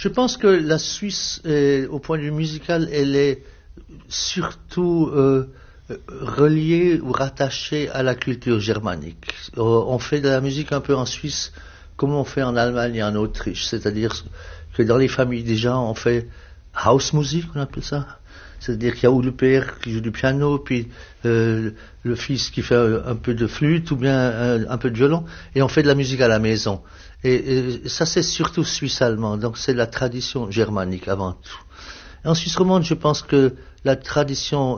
Je pense que la Suisse, au point de vue musical, elle est surtout reliée ou rattachée à la culture germanique. On fait de la musique un peu en Suisse comme on fait en Allemagne et en Autriche, c'est-à-dire que dans les familles déjà on fait Hausmusik, on appelle ça. C'est-à-dire qu'il y a ou le père qui joue du piano, puis le fils qui fait un peu de flûte ou bien un peu de violon, et on fait de la musique à la maison. Et ça c'est surtout suisse-allemand, donc c'est la tradition germanique avant tout. Et en Suisse romande, je pense que la tradition